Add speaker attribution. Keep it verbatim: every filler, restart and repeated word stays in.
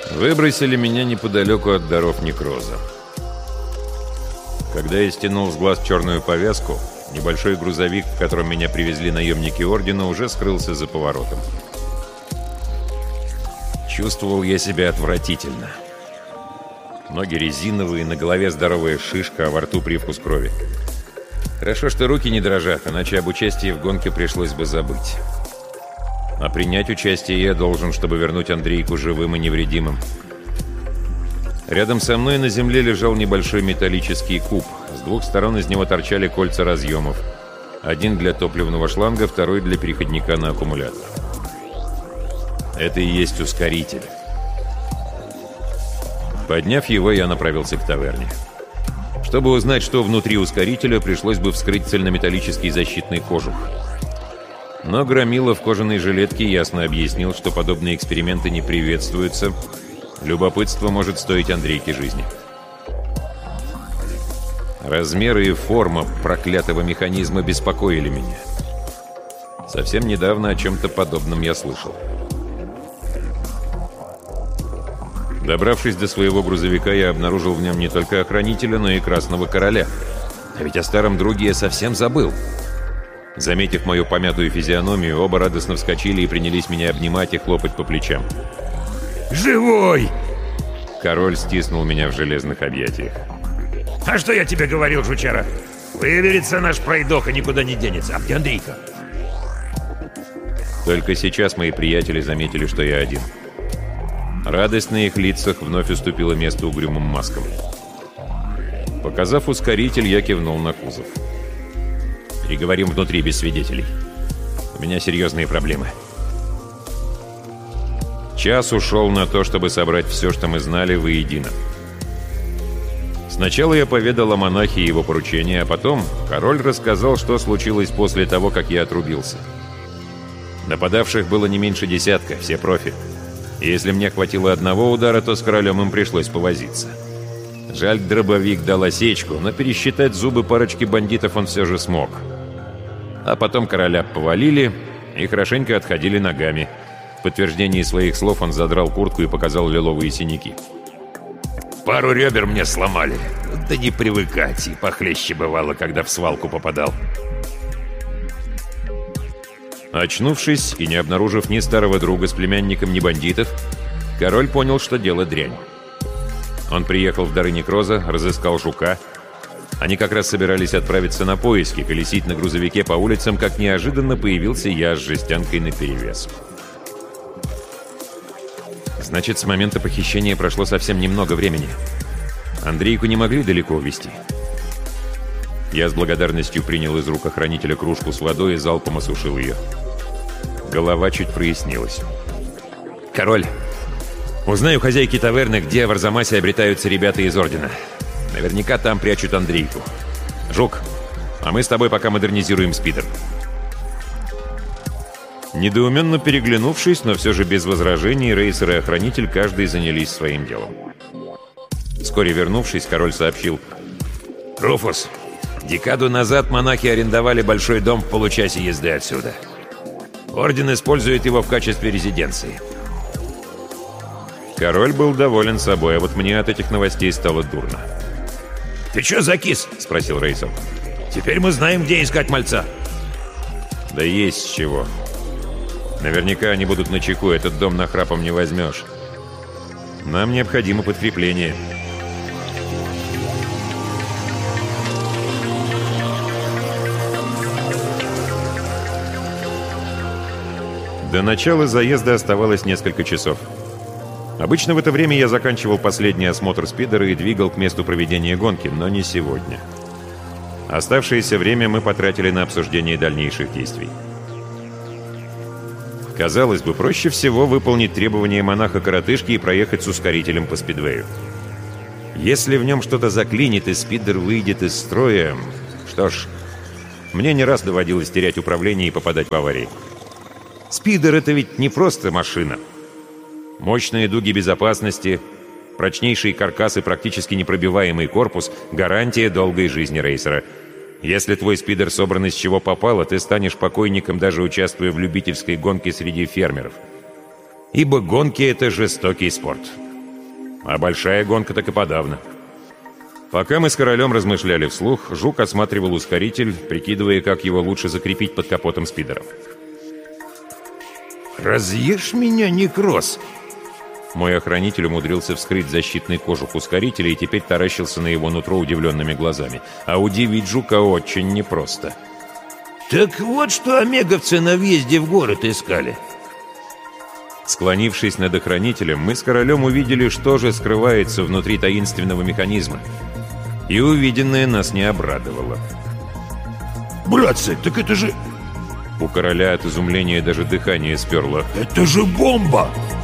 Speaker 1: Выбросили меня неподалеку от даров некроза. Когда я стянул с глаз черную повязку, небольшой грузовик, в котором меня привезли наемники Ордена, уже скрылся за поворотом. Чувствовал я себя отвратительно. Ноги резиновые, на голове здоровая шишка, а во рту привкус крови. Хорошо, что руки не дрожат, иначе об участии в гонке пришлось бы забыть. А принять участие я должен, чтобы вернуть Андрейку живым и невредимым. Рядом со мной на земле лежал небольшой металлический куб. С двух сторон из него торчали кольца разъемов. Один для топливного шланга, второй для переходника на аккумулятор. Это и есть ускоритель. Подняв его, я направился к таверне. Чтобы узнать, что внутри ускорителя, пришлось бы вскрыть цельнометаллический защитный кожух. Но Громила в кожаной жилетке ясно объяснил, что подобные эксперименты не приветствуются. Любопытство может стоить Андрейке жизни. Размеры и форма проклятого механизма беспокоили меня. Совсем недавно о чем-то подобном я слышал. Добравшись до своего грузовика, я обнаружил в нем не только охранителя, но и Красного Короля. А ведь о старом друге я совсем забыл. Заметив мою помятую физиономию, оба радостно вскочили и принялись меня обнимать и хлопать по плечам.
Speaker 2: «Живой!»
Speaker 1: Король стиснул меня в железных объятиях.
Speaker 2: «А что я тебе говорил, жучара? Выберется наш пройдоха, никуда не денется. А где Андрейка?»
Speaker 1: Только сейчас мои приятели заметили, что я один. Радость на их лицах вновь уступила место угрюмым маскам. Показав ускоритель, я кивнул на кузов. «Переговорим внутри без свидетелей. У меня серьезные проблемы». Час ушел на то, чтобы собрать все, что мы знали, воедино. Сначала я поведал о монахе и его поручении, а потом король рассказал, что случилось после того, как я отрубился. Нападавших было не меньше десятка, все профи. И если мне хватило одного удара, то с королем им пришлось повозиться. Жаль, дробовик дал осечку, но пересчитать зубы парочки бандитов он все же смог. А потом короля повалили и хорошенько отходили ногами. В подтверждении своих слов он задрал куртку и показал лиловые синяки.
Speaker 2: «Пару ребер мне сломали. Да не привыкать, и похлеще бывало, когда в свалку попадал».
Speaker 1: Очнувшись и не обнаружив ни старого друга с племянником, ни бандитов, король понял, что дело дрянь. Он приехал в дары некроза, разыскал жука. Они как раз собирались отправиться на поиски, колесить на грузовике по улицам, как неожиданно появился я с жестянкой наперевес. Значит, с момента похищения прошло совсем немного времени. Андрейку не могли далеко увезти. Я с благодарностью принял из рук охранителя кружку с водой и залпом осушил ее. Голова чуть прояснилась. «Король, узнай у хозяйки таверны, где в Арзамасе обретаются ребята из Ордена. Наверняка там прячут Андрейку. Жук, а мы с тобой пока модернизируем спидер». Недоуменно переглянувшись, но все же без возражений, рейсер и охранитель каждый занялись своим делом. Вскоре вернувшись, король сообщил:
Speaker 2: «Руфус, декаду назад монахи арендовали большой дом в получасе езды отсюда. Орден использует его в качестве резиденции».
Speaker 1: Король был доволен собой, а вот мне от этих новостей стало дурно.
Speaker 2: «Ты чё закис?» — спросил рейсер. «Теперь мы знаем, где искать мальца».
Speaker 1: «Да есть с чего. Наверняка они будут начеку, этот дом нахрапом не возьмешь. Нам необходимо подкрепление». До начала заезда оставалось несколько часов. Обычно в это время я заканчивал последний осмотр спидера и двигал к месту проведения гонки, но не сегодня. Оставшееся время мы потратили на обсуждение дальнейших действий. Казалось бы, проще всего выполнить требования монаха-коротышки и проехать с ускорителем по спидвею. Если в нем что-то заклинит и спидер выйдет из строя... Что ж, мне не раз доводилось терять управление и попадать в аварии. Спидер — это ведь не просто машина. Мощные дуги безопасности, прочнейший каркас и практически непробиваемый корпус — гарантия долгой жизни рейсера. Если твой спидер собран из чего попало, ты станешь покойником, даже участвуя в любительской гонке среди фермеров. Ибо гонки — это жестокий спорт. А большая гонка так и подавно. Пока мы с королем размышляли вслух, Жук осматривал ускоритель, прикидывая, как его лучше закрепить под капотом спидеров.
Speaker 2: «Разъешь меня, некроз!»
Speaker 1: Мой охранитель умудрился вскрыть защитный кожух ускорителя и теперь таращился на его нутро удивленными глазами. А удивить Жука очень непросто.
Speaker 2: «Так вот, что омеговцы на въезде в город искали!»
Speaker 1: Склонившись над охранителем, мы с королем увидели, что же скрывается внутри таинственного механизма. И увиденное нас не обрадовало.
Speaker 2: «Братцы, так это же...»
Speaker 1: У короля от изумления даже дыхание сперло.
Speaker 2: «Это же бомба!»